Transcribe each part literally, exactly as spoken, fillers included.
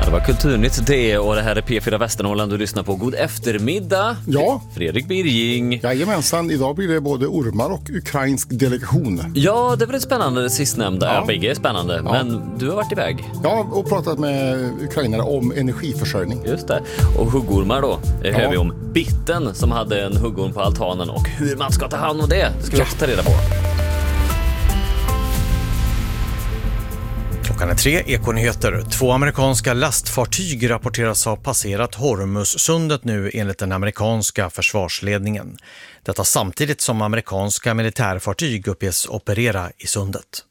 Det var Kulturnytt det, och det här är P fyra Västernorrland. Du lyssnar på God eftermiddag. Ja. Fredrik Birging. Jajamensan, idag blir det både ormar och ukrainsk delegation. Ja, det var lite spännande det sistnämnda. Ja. Ja, bägge är spännande, ja. Men du har varit iväg. Ja, och pratat med ukrainare om energiförsörjning. Just det. Och huggormar då, det ja. hör vi om Bitten som hade en huggorm på altanen och hur man ska ta hand om det. Det ska vi också ta reda på. Klockan är tre, Ekonyheter. Två amerikanska lastfartyg rapporteras ha passerat Hormuzsundet nu enligt den amerikanska försvarsledningen. Detta samtidigt som amerikanska militärfartyg uppges operera i sundet.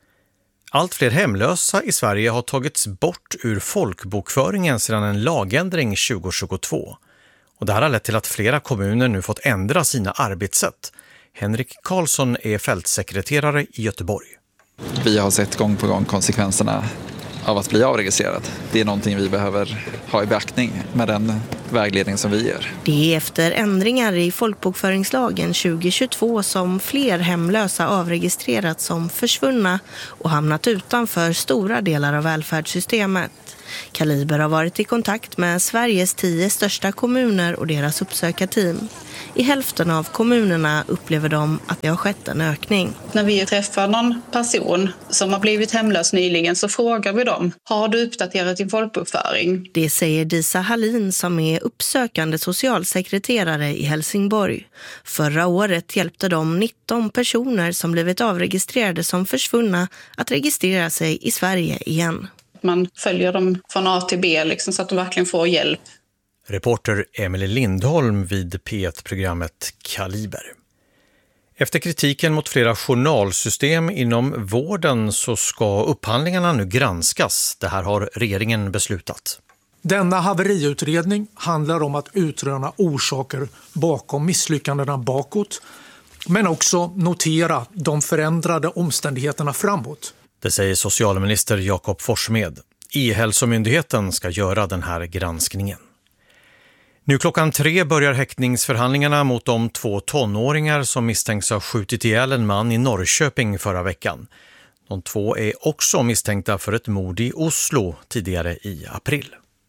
Allt fler hemlösa i Sverige har tagits bort ur folkbokföringen sedan en lagändring tjugo tjugotvå. Och det här har lett till att flera kommuner nu fått ändra sina arbetssätt. Henrik Karlsson är fältsekreterare i Göteborg. Vi har sett gång på gång konsekvenserna av att bli avregistrerad. Det är någonting vi behöver ha i beaktning med den vägledning som vi ger. Det är efter ändringar i folkbokföringslagen tjugo tjugotvå som fler hemlösa avregistrerats som försvunna och hamnat utanför stora delar av välfärdssystemet. Kaliber har varit i kontakt med Sveriges tio största kommuner och deras uppsökarteam. I hälften av kommunerna upplever de att det har skett en ökning. När vi träffar någon person som har blivit hemlös nyligen så frågar vi dem: har du uppdaterat din folkbokföring? Det säger Disa Hallin som är uppsökande socialsekreterare i Helsingborg. Förra året hjälpte de nitton personer som blivit avregistrerade som försvunna att registrera sig i Sverige igen. Man följer dem från A till B liksom, så att de verkligen får hjälp. Reporter Emily Lindholm vid P ett-programmet Kaliber. Efter kritiken mot flera journalsystem inom vården så ska upphandlingarna nu granskas. Det här har regeringen beslutat. Denna haveriutredning handlar om att utröna orsaker bakom misslyckandena bakåt, men också notera de förändrade omständigheterna framåt. Det säger socialminister Jakob Forssmed. E-hälsomyndigheten ska göra den här granskningen. Nu klockan tre börjar häktningsförhandlingarna mot de två tonåringar som misstänks ha skjutit ihjäl en man i Norrköping förra veckan. De två är också misstänkta för ett mord i Oslo tidigare i april.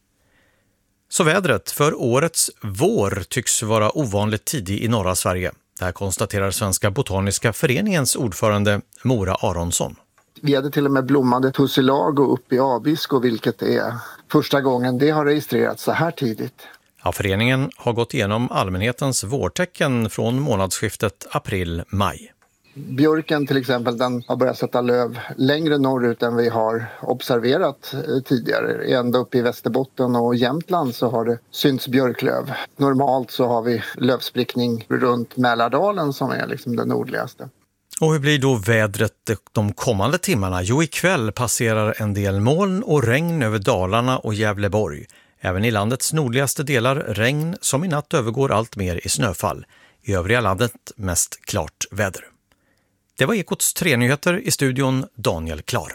Så vädret för årets vår tycks vara ovanligt tidig i norra Sverige. Det här konstaterar Svenska Botaniska föreningens ordförande Mora Aronsson. Vi hade till och med blommande tussilago uppe i Abisko, vilket är första gången det har registrerats så här tidigt. Ja, föreningen har gått igenom allmänhetens vårtecken från månadsskiftet april-maj. Björken till exempel, den har börjat sätta löv längre norrut än vi har observerat tidigare. Ända upp i Västerbotten och Jämtland så har det synts björklöv. Normalt så har vi lövsprickning runt Mälardalen som är liksom det nordligaste. Och hur blir då vädret de kommande timmarna? Jo, ikväll passerar en del moln och regn över Dalarna och Gävleborg. Även i landets nordligaste delar regn som i natt övergår allt mer i snöfall. I övriga landet mest klart väder. Det var Ekots tre nyheter, i studion Daniel Klar.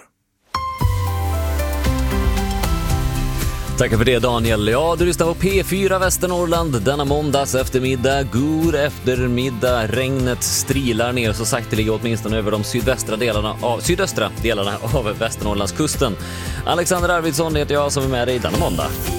Tack för det Daniel. Ja, du lyssnar på P fyra Västernorrland denna måndags eftermiddag. God eftermiddag. Regnet strilar ner så sakteliga åtminstone över de sydvästra delarna av, sydöstra delarna av Västernorrlandskusten. Alexander Arvidsson heter jag som är med dig denna måndag.